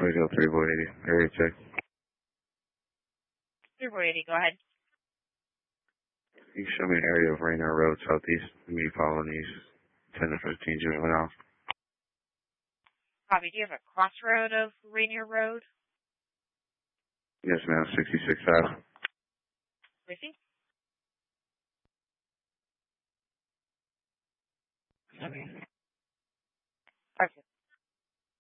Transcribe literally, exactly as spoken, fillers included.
Radio three four eighty, area check. three four eighty, go ahead. You show me an area of Rainier Road, southeast, me following east, ten to fifteen, Jimmy went off. Copy, do you have a crossroad of Rainier Road? Yes, ma'am, sixty-six Ave. Receive. Okay.